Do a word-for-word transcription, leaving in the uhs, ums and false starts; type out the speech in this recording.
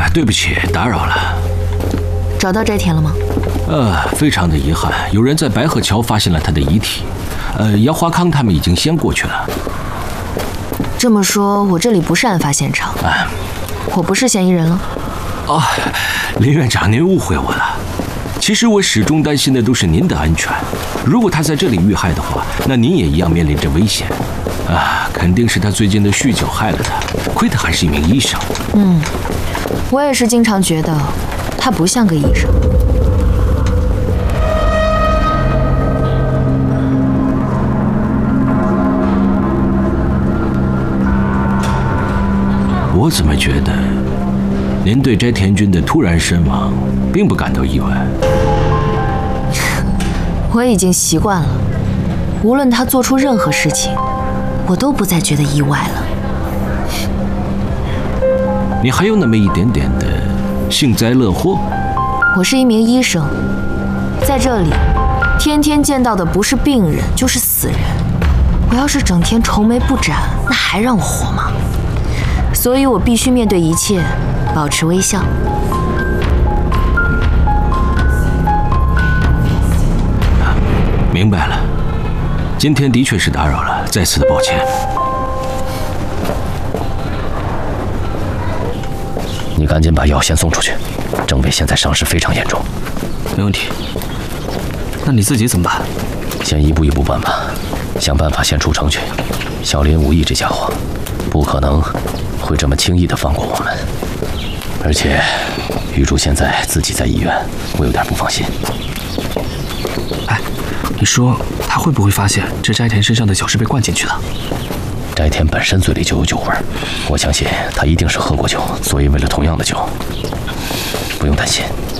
对不起，打扰了。 找到斋田了吗？ 呃，非常的遗憾，有人在白鹤桥发现了他的遗体。呃，姚华康他们已经先过去了。 这么说，我这里不是案发现场， 啊， 我不是嫌疑人了。 哦，林院长，您误会我了。其实我始终担心的都是您的安全。如果他在这里遇害的话，那您也一样面临着危险。啊，肯定是他最近的酗酒害了他。亏他还是一名医生。 嗯，我也是经常觉得他不像个医生。 我怎么觉得您对斋田君的突然身亡并不感到意外？ 我已经习惯了，无论他做出任何事情，我都不再觉得意外了。 你还有那么一点点的幸灾乐祸？ 我是一名医生，在这里天天见到的不是病人就是死人。我要是整天愁眉不展，那还让我活吗？所以我必须面对一切，保持微笑。 明白了，今天的确是打扰了，再次的抱歉。 你赶紧把药先送出去，郑伟现在伤势非常严重。 没问题。那你自己怎么办？ 先一步一步办吧，想办法先出城去。小林无义这家伙，不可能会这么轻易的放过我们。而且，玉珠现在自己在医院，我有点不放心。 哎，你说他会不会发现这斋田身上的酒是被灌进去了？ 斋田本身嘴里就有酒味，我相信他一定是喝过酒，所以为了同样的酒，不用担心。